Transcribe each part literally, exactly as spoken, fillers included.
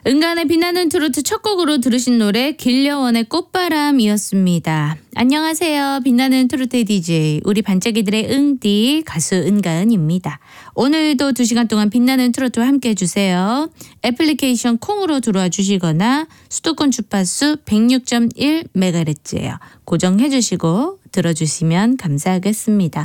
은간의 빛나는 트로트 첫 곡으로 들으신 노래 길려원의 꽃바람이었습니다. 안녕하세요. 빛나는 트로트 디제이 우리 반짝이들의 응디 가수 은가은입니다. 오늘도 두 시간 동안 빛나는 트로트와 함께 해주세요. 애플리케이션 콩으로 들어와 주시거나 수도권 주파수 백육 점 일 메가헤르츠예요. 고정해 주시고 들어주시면 감사하겠습니다.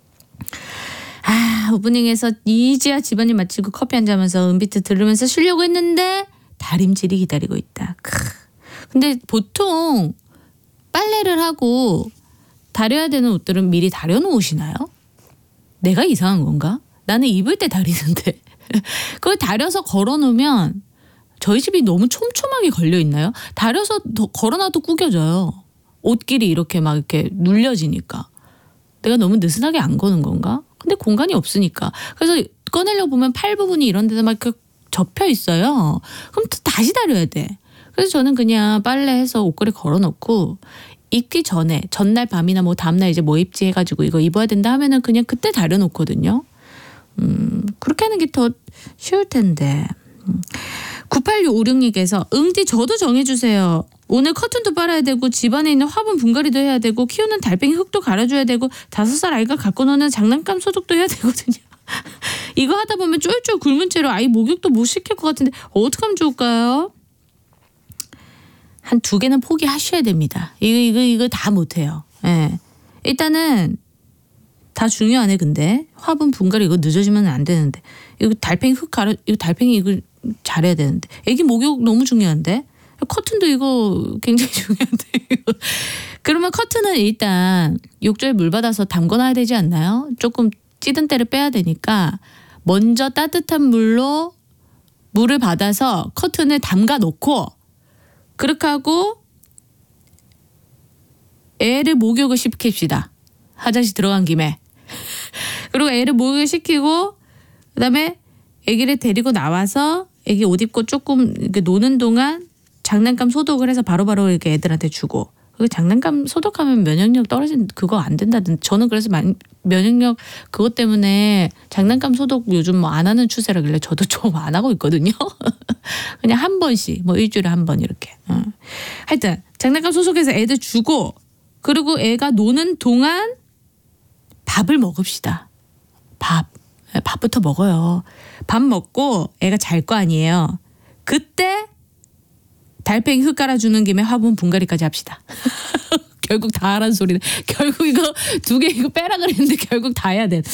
아, 오프닝에서 이제야 집안일 마치고 커피 한잔 하면서 은비트 들으면서 쉬려고 했는데 다림질이 기다리고 있다. 크. 근데 보통 빨래를 하고 다려야 되는 옷들은 미리 다려놓으시나요? 내가 이상한 건가? 나는 입을 때 다리는데 그걸 다려서 걸어놓으면 저희 집이 너무 촘촘하게 걸려있나요? 다려서 걸어놔도 구겨져요. 옷길이 이렇게 막 이렇게 눌려지니까. 내가 너무 느슨하게 안 거는 건가? 근데 공간이 없으니까. 그래서 꺼내려고 보면 팔 부분이 이런 데서 막 이렇게 접혀 있어요. 그럼 또 다시 다려야 돼. 그래서 저는 그냥 빨래해서 옷걸이 걸어놓고 입기 전에 전날 밤이나 뭐 다음날 이제 뭐 입지 해가지고 이거 입어야 된다 하면은 그냥 그때 다려놓거든요. 음, 그렇게 하는 게 더 쉬울 텐데. 음. 구팔육오육님께서 응디 저도 정해주세요. 오늘 커튼도 빨아야 되고 집안에 있는 화분 분갈이도 해야 되고 키우는 달팽이 흙도 갈아줘야 되고 다섯 살 아이가 갖고 노는 장난감 소독도 해야 되거든요. 이거 하다 보면 쫄쫄 굶은 채로 아이 목욕도 못 시킬 것 같은데 어떻게 하면 좋을까요? 한 두 개는 포기하셔야 됩니다. 이거 이거 이거 다 못해요. 예. 일단은 다 중요하네. 근데 화분 분갈이 이거 늦어지면 안 되는데 이거 달팽이 흙 갈아 이거 달팽이 이거 잘해야 되는데 애기 목욕 너무 중요한데 커튼도 이거 굉장히 중요한데 이거. 그러면 커튼은 일단 욕조에 물 받아서 담궈놔야 되지 않나요? 조금 찌든 때를 빼야 되니까 먼저 따뜻한 물로 물을 받아서 커튼을 담가 놓고 그렇게 하고 애를 목욕을 시킵시다. 화장실 들어간 김에. 그리고 애를 목욕을 시키고 그다음에 애기를 데리고 나와서 애기 옷 입고 조금 이렇게 노는 동안 장난감 소독을 해서 바로바로 이렇게 애들한테 주고. 그 장난감 소독하면 면역력 떨어진 그거 안 된다든. 저는 그래서 면역력 그것 때문에 장난감 소독 요즘 뭐 안 하는 추세라길래 저도 좀 안 하고 있거든요. 그냥 한 번씩 뭐 일주일에 한 번 이렇게. 어. 하여튼 장난감 소독해서 애들 주고 그리고 애가 노는 동안 밥을 먹읍시다. 밥. 밥부터 먹어요. 밥 먹고 애가 잘 거 아니에요. 그때 달팽이 흙 깔아주는 김에 화분 분갈이까지 합시다. 결국 다 하라는 소리네. 결국 이거 두 개 이거 빼라 그랬는데 결국 다 해야 돼.